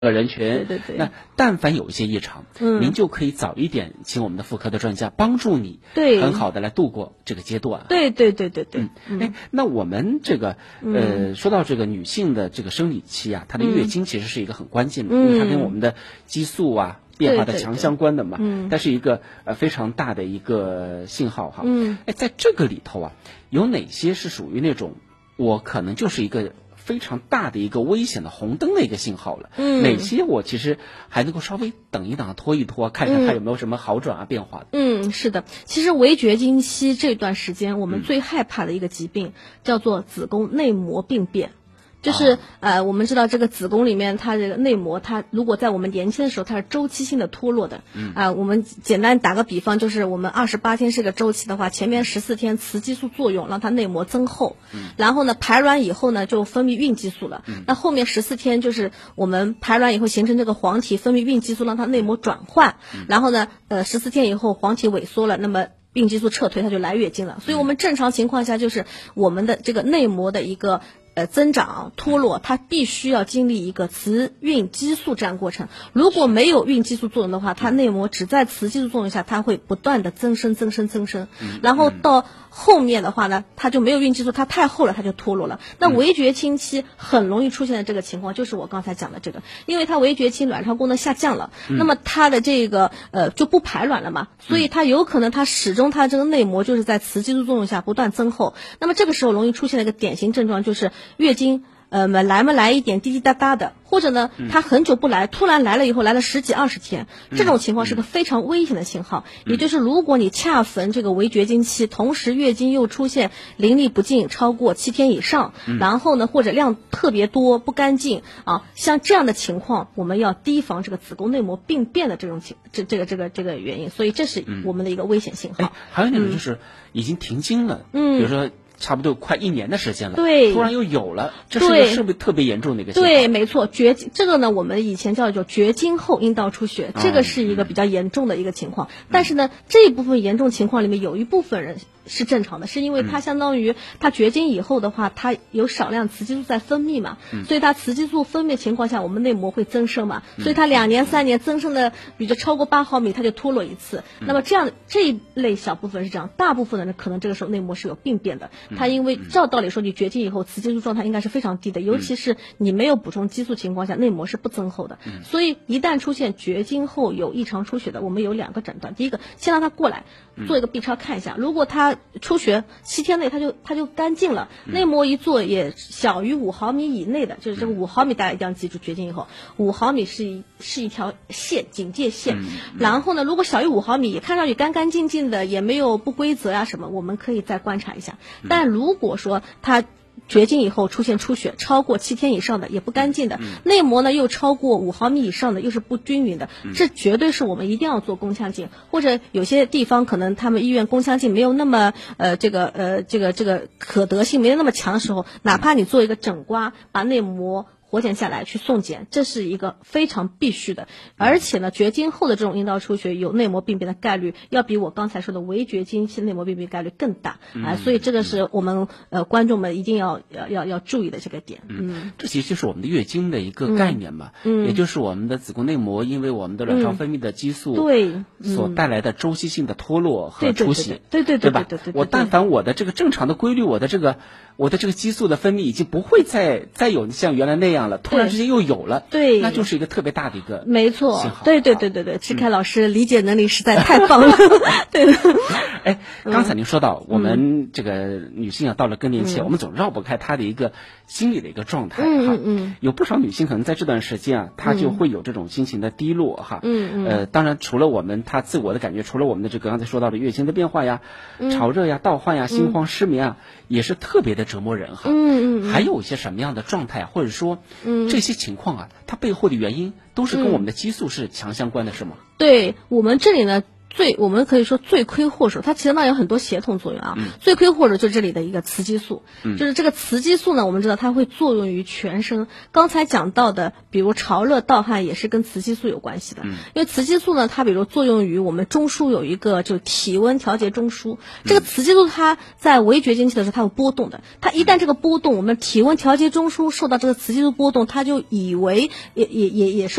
人群， 对。 那但凡有一些异常，您就可以早一点请我们的妇科的专家帮助你，很好的来度过这个阶段。 对。 那我们这个说到这个女性的这个生理期啊，她的月经其实是一个很关键的，因为它跟我们的激素啊变化的强相关的嘛，它是一个非常大的一个信号哈。在这个里头啊，有哪些是属于那种我可能就是一个非常大的一个危险的红灯的一个信号了，哪些我其实还能够稍微等一等，拖一拖，看看它有没有什么好转啊变化的。 是的，其实围绝经期这段时间，我们最害怕的一个疾病叫做子宫内膜病变。就是我们知道这个子宫里面它这个内膜，它如果在我们年轻的时候它是周期性的脱落的，我们简单打个比方，就是我们28天是个周期的话，前面14天雌激素作用让它内膜增厚，然后呢排卵以后呢就分泌孕激素了，那后面14天就是我们排卵以后形成这个黄体分泌孕激素让它内膜转换，然后呢14天以后黄体萎缩了，那么孕激素撤退它就来月经了，所以我们正常情况下就是我们的这个内膜的一个增长脱落，它必须要经历一个雌孕激素这样过程。如果没有孕激素作用的话，它内膜只在雌激素作用下，它会不断的增生，然后到后面的话呢，它就没有孕激素，它太厚了，它就脱落了。那围绝经期很容易出现的这个情况，就是我刚才讲的这个，因为它围绝期卵巢功能下降了，那么它的这个就不排卵了嘛，所以它有可能它始终它这个内膜就是在雌激素作用下不断增厚。那么这个时候容易出现的一个典型症状就是月经来没来一点滴滴答答的，或者呢他很久不来，突然来了以后来了10几20天，这种情况是个非常危险的信号。也就是如果你恰逢这个围绝经期，同时月经又出现淋漓不尽超过7天以上，然后呢或者量特别多不干净啊，像这样的情况我们要提防这个子宫内膜病变的这种这个原因，所以这是我们的一个危险信号。 还有那种就是已经停经了，比如说差不多快1年的时间了， 对， 突然又有了，这是一个是不是特别严重的一个情况？ 对，没错，这个呢，我们以前叫做绝经后阴道出血，这个是一个比较严重的一个情况。但是呢，这一部分严重情况里面有一部分人是正常的，是因为它相当于它绝经以后的话，它有少量雌激素在分泌嘛，所以它雌激素分泌情况下，我们内膜会增生嘛，所以它2年3年增生的比如超过8毫米，它就脱落一次。那么这一类小部分是这样，大部分的人可能这个时候内膜是有病变的。它因为照道理说，你绝经以后雌激素状态应该是非常低的，尤其是你没有补充激素情况下，内膜是不增厚的。所以一旦出现绝经后有异常出血的，我们有2个诊断。第一个，先让他过来做一个 B 超看一下，如果他出血7天内他就干净了，内膜一做也小于5毫米以内的，就是这个5毫米大家一定要记住，绝经以后5毫米是一条线，警戒线。然后呢，如果小于5毫米，也看上去干干净净的，也没有不规则啊什么，我们可以再观察一下。但如果说它绝经以后出现出血超过7天以上的，也不干净的，内膜呢又超过5毫米以上的，又是不均匀的，这绝对是我们一定要做宫腔镜，或者有些地方可能他们医院宫腔镜没有那么这个可得性没有那么强的时候，哪怕你做一个整刮，把内膜活检下来去送检，这是一个非常必须的。而且呢，绝经后的这种阴道出血有内膜病变的概率要比我刚才说的围绝经期内膜病变概率更大所以这个是我们观众们一定要注意的这个点。 这其实就是我们的月经的一个概念嘛，也就是我们的子宫内膜因为我们的卵巢分泌的激素所带来的周期性的脱落和出血， 对吧？我但凡我的这个正常的规律，我的这个激素的分泌已经不会再有像原来那样了，突然之间又有了， 对， 那就是一个特别大的一个没错信号。 对，志凯老师理解能力实在太棒了。对的。 刚才您说到我们这个女性啊，到了更年期，我们总绕不开她的一个心理的一个状态哈。有不少女性可能在这段时间啊，她就会有这种心情的低落哈。当然除了她自我的感觉，除了我们的这个刚才说到的月经的变化呀、潮热呀、盗换呀、心慌失眠啊，也是特别的折磨人哈。还有一些什么样的状态，或者说这些情况啊，它背后的原因都是跟我们的激素是强相关的，是吗？ 对，我们这里呢我们可以说罪魁祸首，它其实呢有很多协同作用啊。罪魁祸首就是这里的一个雌激素，就是这个雌激素呢，我们知道它会作用于全身。刚才讲到的，比如潮热盗汗也是跟雌激素有关系的，因为雌激素呢，它比如作用于我们中枢有一个就体温调节中枢，这个雌激素它在围绝经期的时候它有波动的，它一旦这个波动，我们体温调节中枢受到这个雌激素波动，它就以为也受